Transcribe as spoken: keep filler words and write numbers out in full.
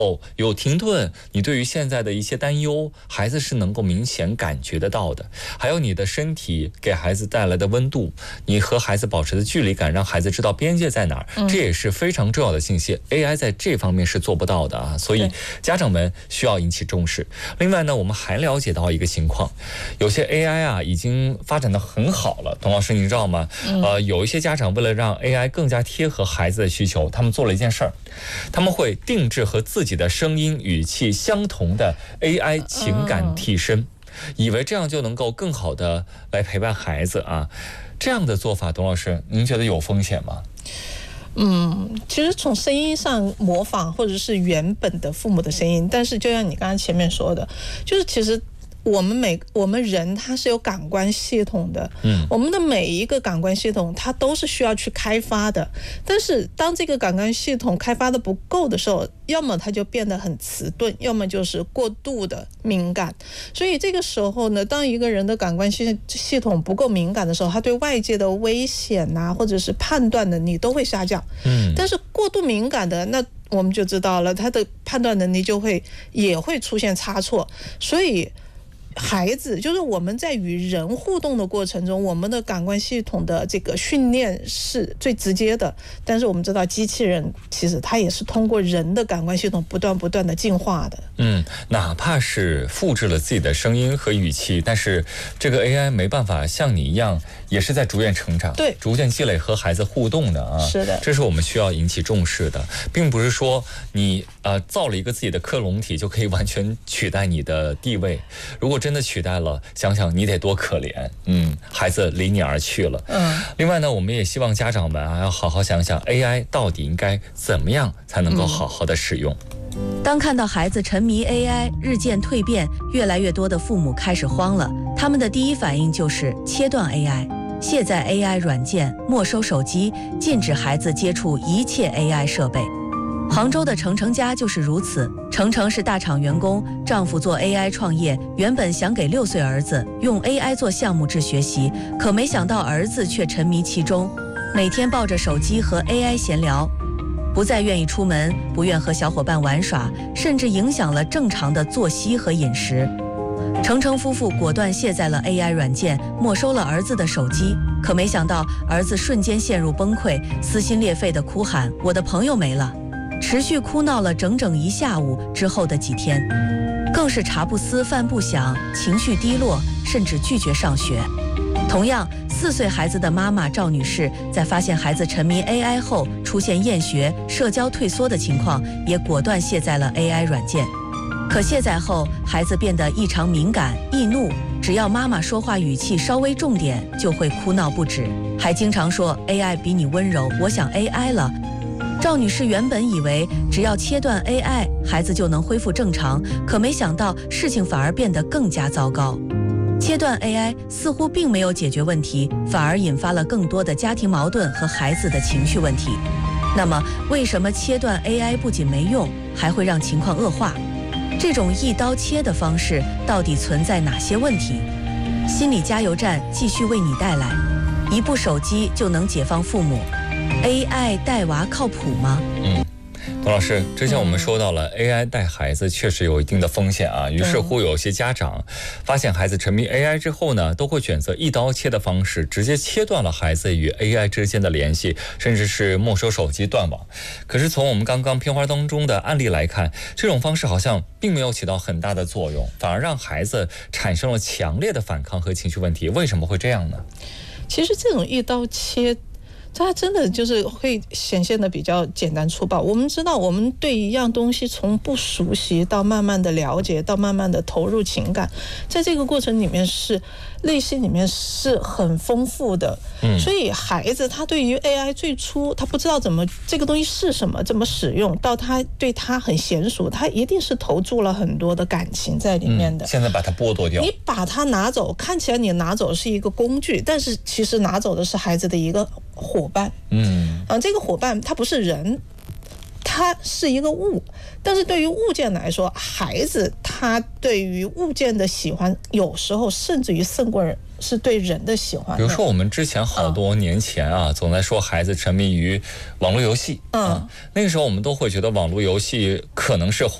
哦，有停顿，你对于现在的一些担忧，孩子是能够明显感觉得到的。还有你的身体给孩子带来的温度，你和孩子保持的距离感，让孩子知道边界在哪儿，嗯、这也是非常重要的信息。A I 在这方面是做不到的啊，所以家长们需要引起重视。另外呢，我们还了解到一个情况，有些 A I 啊已经发展得很好了。董老师，您知道吗？嗯、呃，有一些家长为了让 A I 更加贴合孩子的需求，他们做了一件事儿，他们会定制和自己的声音语气相同的 A I 情感替身，以为这样就能够更好的来陪伴孩子啊。这样的做法，董老师，您觉得有风险吗？ 嗯，其实从声音上模仿或者是原本的父母的声音，但是就像你刚才前面说的，就是其实我们每我们人他是有感官系统的，嗯，我们的每一个感官系统它都是需要去开发的，但是当这个感官系统开发的不够的时候，要么它就变得很迟钝，要么就是过度的敏感。所以这个时候呢，当一个人的感官系系统不够敏感的时候，他对外界的危险啊，或者是判断能力都会下降。嗯，但是过度敏感的，那我们就知道了，他的判断能力就会也会出现差错。所以孩子就是我们在与人互动的过程中，我们的感官系统的这个训练是最直接的，但是我们知道机器人其实它也是通过人的感官系统不断不断的进化的。嗯， 哪怕是复制了自己的声音和语气，但是这个 A I 没办法像你一样，也是在逐渐成长，对，逐渐积累和孩子互动的啊。是的，这是我们需要引起重视的，并不是说你呃造了一个自己的克隆体就可以完全取代你的地位。如果真的取代了，想想你得多可怜，嗯，孩子离你而去了。嗯，另外呢，我们也希望家长们啊，要好好想想 A I 到底应该怎么样才能够好好的使用。 嗯、当看到孩子沉迷 A I 日渐蜕变，越来越多的父母开始慌了，他们的第一反应就是切断 A I， 卸载 A I 软件，没收手机，禁止孩子接触一切 A I 设备。杭州的程程家就是如此。程程是大厂员工，丈夫做 A I 创业，原本想给六岁儿子用 A I 做项目制学习，可没想到儿子却沉迷其中，每天抱着手机和 A I 闲聊，不再愿意出门，不愿和小伙伴玩耍，甚至影响了正常的作息和饮食。程程夫妇果断卸载了 A I 软件，没收了儿子的手机，可没想到儿子瞬间陷入崩溃，撕心裂肺地哭喊：“我的朋友没了！”持续哭闹了整整一下午，之后的几天更是茶不思饭不想，情绪低落，甚至拒绝上学。同样，四岁孩子的妈妈赵女士在发现孩子沉迷 A I 后出现厌学、社交退缩的情况，也果断卸载了 A I 软件。可卸载后，孩子变得异常敏感、易怒，只要妈妈说话语气稍微重点，就会哭闹不止，还经常说 A I 比你温柔，我想 A I 了。赵女士原本以为只要切断 A I， 孩子就能恢复正常，可没想到事情反而变得更加糟糕。切断 A I 似乎并没有解决问题，反而引发了更多的家庭矛盾和孩子的情绪问题。那么，为什么切断 A I 不仅没用，还会让情况恶化？这种一刀切的方式到底存在哪些问题？心理加油站继续为你带来：一部手机就能解放父母。A I 带娃靠谱吗？嗯， 董老师，之前我们说到了 A I 带孩子确实有一定的风险啊，于是乎有些家长发现孩子沉迷 A I 之后呢，都会选择一刀切的方式，直接切断了孩子与 A I 之间的联系，甚至是没收手机断网。可是从我们刚刚片花当中的案例来看，这种方式好像并没有起到很大的作用，反而让孩子产生了强烈的反抗和情绪问题。为什么会这样呢？ 其实这种一刀切它真的就是会显现的比较简单粗暴。我们知道，我们对一样东西从不熟悉到慢慢的了解，到慢慢的投入情感，在这个过程里面是内心里面是很丰富的。嗯，所以孩子他对于 A I 最初他不知道怎么这个东西是什么，怎么使用，到他对他很娴熟，他一定是投注了很多的感情在里面的。 嗯、现在把它剥夺掉， 你把它拿走，看起来你拿走是一个工具，但是其实拿走的是孩子的一个伙伴。嗯，啊，这个伙伴他不是人，他是一个物。但是对于物件来说，孩子他对于物件的喜欢，有时候甚至于胜过人是对人的喜欢的。 比如说我们之前好多年前啊，嗯、总在说孩子沉迷于网络游戏，嗯、啊，那个时候我们都会觉得网络游戏可能是